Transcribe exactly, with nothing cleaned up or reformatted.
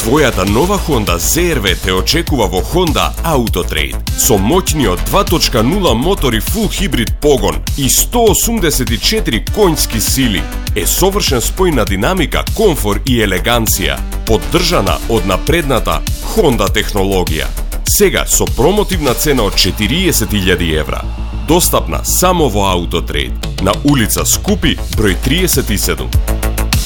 Твојата нова Honda зет ар ви те очекува во Honda Autotrade со моќниот два точка нула мотор и фул хибрид погон и сто осумдесет и четири конјски сили. Е совршен спој на динамика, комфор и елеганција, поддржана од напредната Honda технологија. Сега со промотивна цена од четириесет илјади евра. Достапна само во Autotrade на улица Скупи, број триесет и седум.